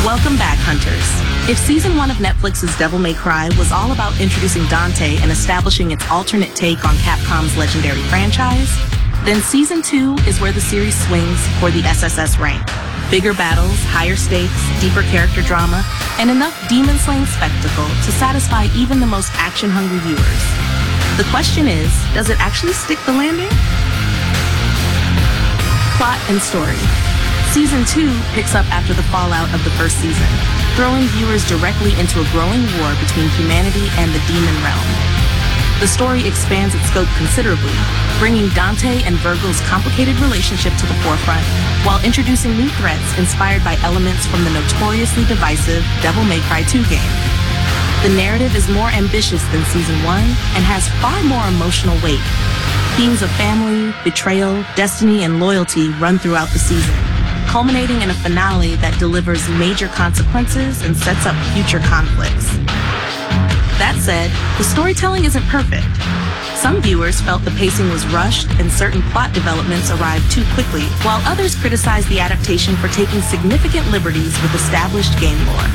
Welcome back, Hunters. If Season 1 of Netflix's Devil May Cry was all about introducing Dante and establishing its alternate take on Capcom's legendary franchise, then Season 2 is where the series swings for the SSS rank. Bigger battles, higher stakes, deeper character drama, and enough demon-slaying spectacle to satisfy even the most action-hungry viewers. The question is, does it actually stick the landing? Plot and story. Season 2 picks up after the fallout of the first season, throwing viewers directly into a growing war between humanity and the demon realm. The story expands its scope considerably, bringing Dante and Virgil's complicated relationship to the forefront, while introducing new threats inspired by elements from the notoriously divisive Devil May Cry 2 game. The narrative is more ambitious than Season 1 and has far more emotional weight. Themes of family, betrayal, destiny, and loyalty run throughout the season, culminating in a finale that delivers major consequences and sets up future conflicts. That said, the storytelling isn't perfect. Some viewers felt the pacing was rushed and certain plot developments arrived too quickly, while others criticized the adaptation for taking significant liberties with established game lore.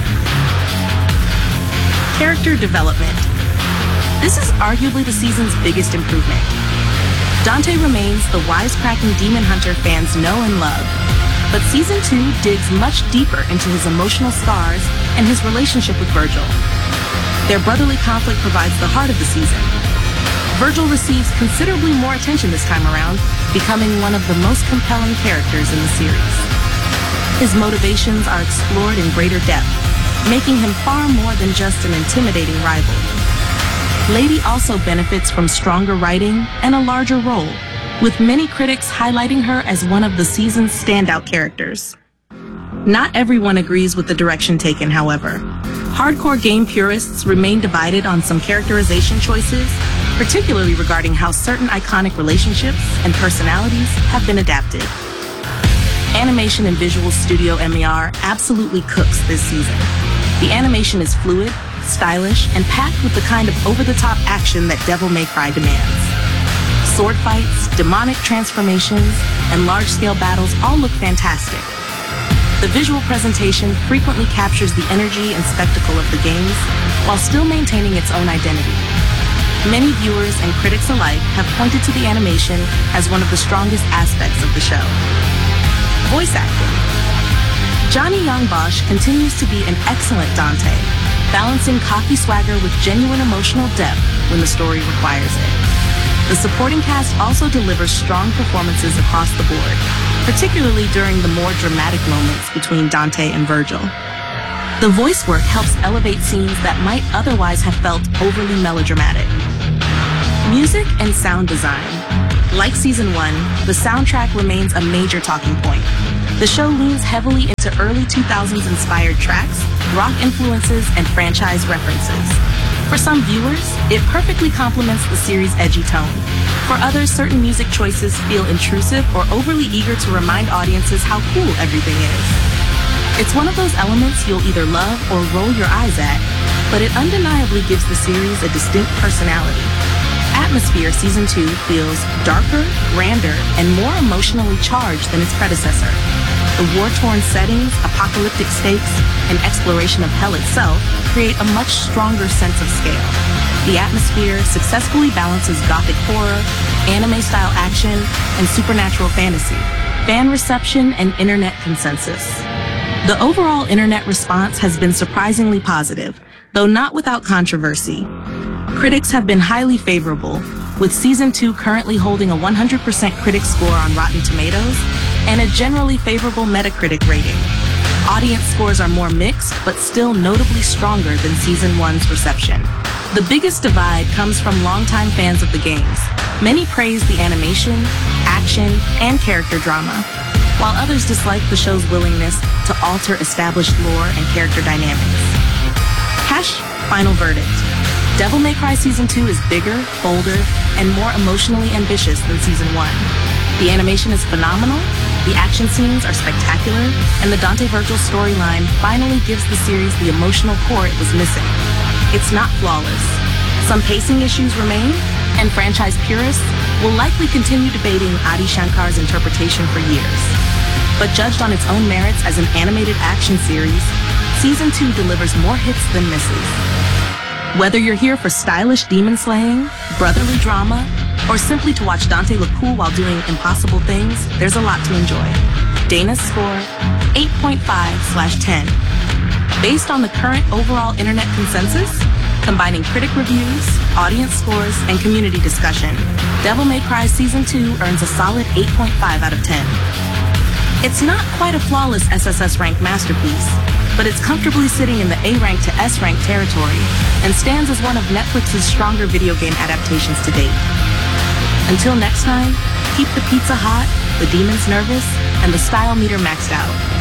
Character development. This is arguably the season's biggest improvement. Dante remains the wisecracking demon hunter fans know and love, but Season 2 digs much deeper into his emotional scars and his relationship with Virgil. Their brotherly conflict provides the heart of the season. Virgil receives considerably more attention this time around, becoming one of the most compelling characters in the series. His motivations are explored in greater depth, making him far more than just an intimidating rival. Lady also benefits from stronger writing and a larger role, with many critics highlighting her as one of the season's standout characters. Not everyone agrees with the direction taken, however. Hardcore game purists remain divided on some characterization choices, particularly regarding how certain iconic relationships and personalities have been adapted. Animation and Visual Studio MER absolutely cooks this season. The animation is fluid, stylish, and packed with the kind of over-the-top action that Devil May Cry demands. Sword fights, demonic transformations, and large-scale battles all look fantastic. The visual presentation frequently captures the energy and spectacle of the games, while still maintaining its own identity. Many viewers and critics alike have pointed to the animation as one of the strongest aspects of the show. Voice acting. Johnny Young Bosch continues to be an excellent Dante, balancing cocky swagger with genuine emotional depth when the story requires it. The supporting cast also delivers strong performances across the board, particularly during the more dramatic moments between Dante and Virgil. The voice work helps elevate scenes that might otherwise have felt overly melodramatic. Music and sound design. Like Season 1, the soundtrack remains a major talking point. The show leans heavily into early 2000s inspired tracks, rock influences, and franchise references. For some viewers, it perfectly complements the series' edgy tone. For others, certain music choices feel intrusive or overly eager to remind audiences how cool everything is. It's one of those elements you'll either love or roll your eyes at, but it undeniably gives the series a distinct personality. Atmosphere Season 2 feels darker, grander, and more emotionally charged than its predecessor. The war-torn settings, apocalyptic stakes, and exploration of hell itself create a much stronger sense of scale. The atmosphere successfully balances gothic horror, anime-style action, and supernatural fantasy, fan reception, and internet consensus. The overall internet response has been surprisingly positive, though not without controversy. Critics have been highly favorable, with Season 2 currently holding a 100% critic score on Rotten Tomatoes and a generally favorable Metacritic rating. Audience scores are more mixed, but still notably stronger than Season 1's reception. The biggest divide comes from longtime fans of the games. Many praise the animation, action, and character drama, while others dislike the show's willingness to alter established lore and character dynamics. Final verdict. Devil May Cry Season 2 is bigger, bolder, and more emotionally ambitious than Season 1. The animation is phenomenal, the action scenes are spectacular, and the Dante Virgil storyline finally gives the series the emotional core it was missing. It's not flawless. Some pacing issues remain, and franchise purists will likely continue debating Adi Shankar's interpretation for years. But judged on its own merits as an animated action series, Season 2 delivers more hits than misses. Whether you're here for stylish demon slaying, brotherly drama, or simply to watch Dante look cool while doing impossible things, there's a lot to enjoy. Dana's score, 8.5/10. Based on the current overall internet consensus, combining critic reviews, audience scores, and community discussion, Devil May Cry Season 2 earns a solid 8.5 out of 10. It's not quite a flawless SSS rank masterpiece, but it's comfortably sitting in the A rank to S rank territory and stands as one of Netflix's stronger video game adaptations to date. Until next time, keep the pizza hot, the demons nervous, and the style meter maxed out.